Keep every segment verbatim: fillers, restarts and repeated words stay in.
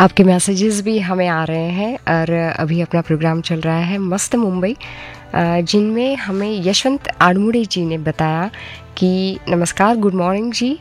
आपके मैसेजेस भी हमें आ रहे हैं और अभी अपना प्रोग्राम चल रहा है मस्त मुंबई, जिनमें हमें यशवंत आड़मुड़े जी ने बताया कि नमस्कार, गुड मॉर्निंग जी,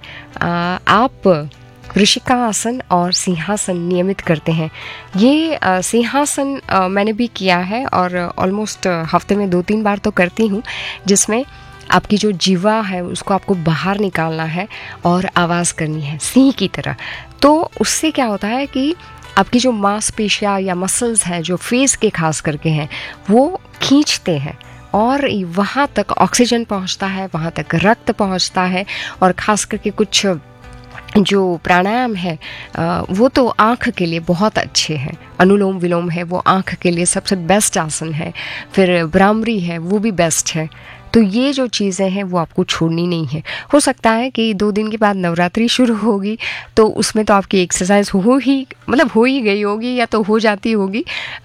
आप ऋषिका आसन और सिंहासन नियमित करते हैं। ये आ, सिंहासन आ, मैंने भी किया है और ऑलमोस्ट हफ्ते में दो तीन बार तो करती हूँ, जिसमें आपकी जो जीवा है उसको आपको बाहर निकालना है और आवाज़ करनी है सिंह की तरह। तो उससे क्या होता है कि आपकी जो मांसपेशियाँ या मसल्स हैं जो फेस के खास करके हैं वो खींचते हैं और वहाँ तक ऑक्सीजन पहुँचता है, वहाँ तक रक्त पहुँचता है। और ख़ास करके कुछ जो प्राणायाम है वो तो आँख के लिए बहुत अच्छे हैं। अनुलोम विलोम है वो आँख के लिए सबसे बेस्ट आसन है। फिर भ्रामरी है वो भी बेस्ट है। तो ये जो चीज़ें हैं वो आपको छोड़नी नहीं है। हो सकता है कि दो दिन के बाद नवरात्रि शुरू होगी तो उसमें तो आपकी एक्सरसाइज हो ही मतलब हो ही गई होगी या तो हो जाती होगी।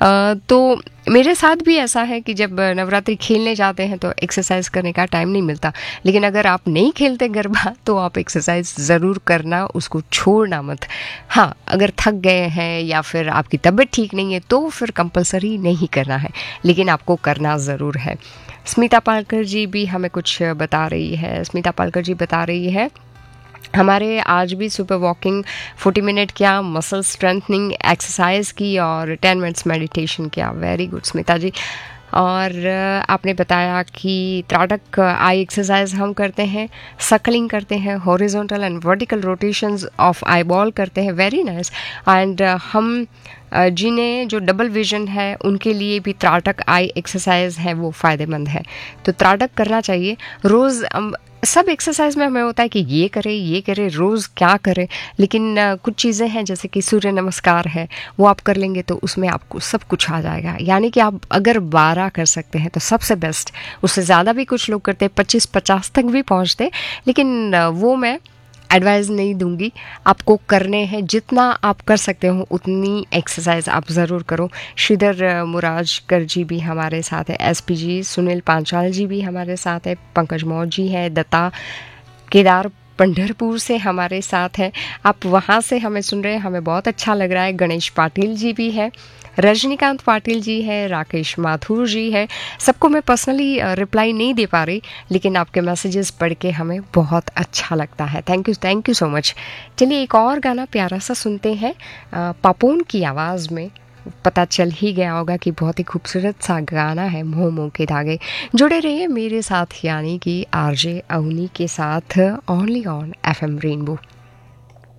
तो मेरे साथ भी ऐसा है कि जब नवरात्रि खेलने जाते हैं तो एक्सरसाइज करने का टाइम नहीं मिलता, लेकिन अगर आप नहीं खेलते गरबा तो आप एक्सरसाइज ज़रूर करना, उसको छोड़ना मत। हाँ, अगर थक गए हैं या फिर आपकी तबीयत ठीक नहीं है तो फिर कंपलसरी नहीं करना है, लेकिन आपको करना ज़रूर है। स्मिता पालकर जी भी हमें कुछ बता रही है। स्मिता पालकर जी बता रही है हमारे आज भी सुपर वॉकिंग चालीस मिनट किया, मसल स्ट्रेंथनिंग एक्सरसाइज की और टेन मिनट्स मेडिटेशन किया। वेरी गुड स्मिता जी। और आपने बताया कि त्राटक आई एक्सरसाइज हम करते हैं, सकलिंग करते हैं, horizontal and vertical rotations of eye ball करते हैं। Very nice. एंड हम जिन्हें जो डबल विजन है उनके लिए भी त्राटक आई एक्सरसाइज है वो फ़ायदेमंद है। तो त्राटक करना चाहिए रोज़। सब एक्सरसाइज में हमें होता है कि ये करें ये करें, रोज़ क्या करें, लेकिन uh, कुछ चीज़ें हैं जैसे कि सूर्य नमस्कार है वो आप कर लेंगे तो उसमें आपको सब कुछ आ जाएगा। यानी कि आप अगर बारह कर सकते हैं तो सबसे बेस्ट। उससे ज़्यादा भी कुछ लोग करते हैं, पच्चीस पचास तक भी पहुँचते, लेकिन uh, वो मैं एडवाइस नहीं दूंगी। आपको करने हैं, जितना आप कर सकते हो उतनी एक्सरसाइज आप ज़रूर करो। श्रीधर मुराजकर जी भी हमारे साथ है, एसपी जी, सुनील पांचाल जी भी हमारे साथ है, पंकज मौर्य जी है, दत्ता केदार पंढरपुर से हमारे साथ है। आप वहाँ से हमें सुन रहे हैं, हमें बहुत अच्छा लग रहा है। गणेश पाटिल जी भी है, रजनीकांत पाटिल जी है, राकेश माथुर जी है। सबको मैं पर्सनली रिप्लाई नहीं दे पा रही, लेकिन आपके मैसेजेस पढ़ के हमें बहुत अच्छा लगता है। Thank you thank you so much. चलिए एक और गाना प्यारा सा सुनते हैं पापोन की आवाज़ में। पता चल ही गया होगा कि बहुत ही खूबसूरत सा गाना है, मोह मोह के धागे। जुड़े रहिए मेरे साथ, यानी कि आरजे अवनी के साथ, ओनली ऑन एफएम रेनबो।